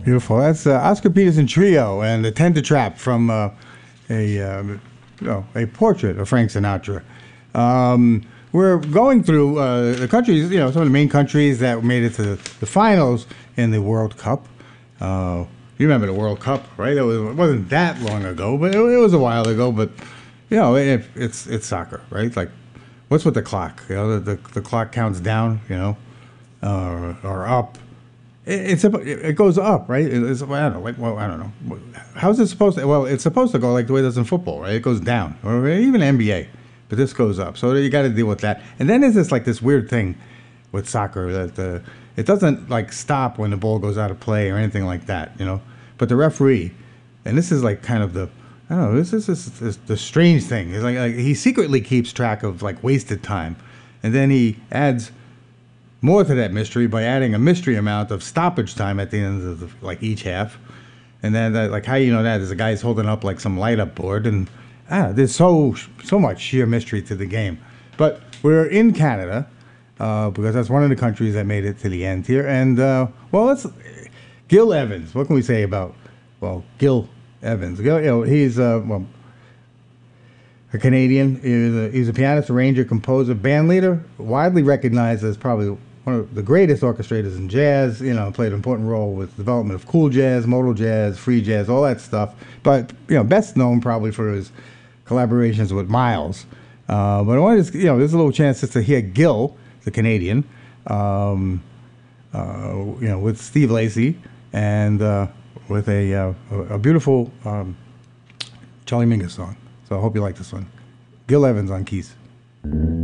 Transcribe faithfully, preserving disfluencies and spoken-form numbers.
Beautiful. That's uh, Oscar Peterson Trio and the Tender Trap from uh, a um, you know, a portrait of Frank Sinatra. Um, we're going through uh, the countries, you know, some of the main countries that made it to the finals in the World Cup. Uh, you remember the World Cup, right? It, was, it wasn't that long ago, but it, it was a while ago. But you know, it, it's it's soccer, right? Like, what's with the clock? You know, the the, the clock counts down, you know, uh, or up. It's it goes up, right? It's, I don't know. Like, well, I don't know. How's it supposed to? Well, it's supposed to go like the way it does in football, right? It goes down, or even N B A, but this goes up. So you got to deal with that. And then there's this like this weird thing with soccer that uh, it doesn't like stop when the ball goes out of play or anything like that, you know. But the referee, and this is like kind of the I don't know. This is this, this, the strange thing. It's like, like he secretly keeps track of like wasted time, and then he adds more to that mystery by adding a mystery amount of stoppage time at the end of the, like each half. And then uh, like how you know that is the guy's holding up like some light up board, and ah, there's so so much sheer mystery to the game. But we're in Canada uh, because that's one of the countries that made it to the end here. And uh, well, let's Gil Evans. What can we say about well Gil Evans? Gil, you know, he's uh, well a Canadian. He's a, he's a pianist, arranger, composer, band leader, widely recognized as probably one of the greatest orchestrators in jazz. You know, played an important role with the development of cool jazz, modal jazz, free jazz, all that stuff. But you know, best known probably for his collaborations with Miles. Uh, but I wanted to, you know, there's a little chance just to hear Gil, the Canadian, um, uh, you know, with Steve Lacy and uh, with a uh, a beautiful um, Charlie Mingus song. So I hope you like this one. Gil Evans on keys.